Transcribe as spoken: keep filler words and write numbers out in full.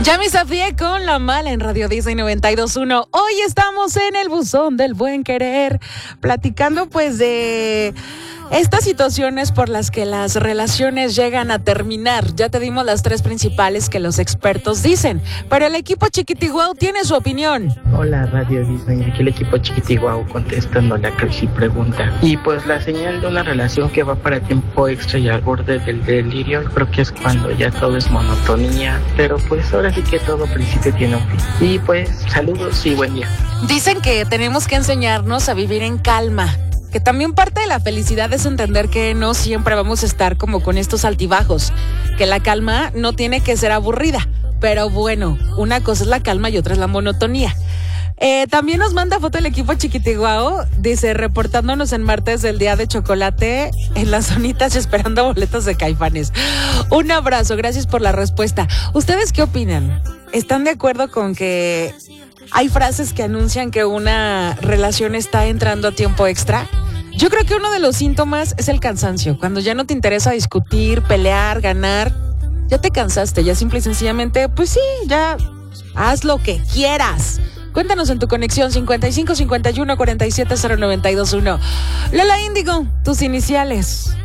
Ya me safié con La Mala en Radio Disney noventa y dos punto uno. Hoy estamos en el buzón del buen querer, platicando pues de estas situaciones por las que las relaciones llegan a terminar. Ya te dimos las tres principales que los expertos dicen, pero el equipo Chiquitiguau tiene su opinión. Hola Radio Disney, aquí el equipo Chiquitiguau contestándole a Crazy pregunta. Y pues la señal de una relación que va para tiempo extra y al borde del delirio, creo que es cuando ya todo es monotonía, pero pues ahora sí que todo principio tiene un fin. Y pues saludos y buen día. Dicen que tenemos que enseñarnos a vivir en calma, que también parte de la felicidad es entender que no siempre vamos a estar como con estos altibajos, que la calma no tiene que ser aburrida, pero bueno, una cosa es la calma y otra es la monotonía. Eh, también nos manda foto el equipo Chiquitiguao, dice, reportándonos en martes del día de chocolate en las zonitas y esperando boletos de Caifanes. Un abrazo, gracias por la respuesta. ¿Ustedes qué opinan? ¿Están de acuerdo con que hay frases que anuncian que una relación está entrando a tiempo extra? Yo creo que uno de los síntomas es el cansancio. Cuando ya no te interesa discutir, pelear, ganar, ya te cansaste, ya simple y sencillamente, pues sí, ya haz lo que quieras. Cuéntanos en tu conexión cincuenta y cinco cincuenta y uno cuarenta y siete cero noventa y dos uno. Lola Índigo, tus iniciales.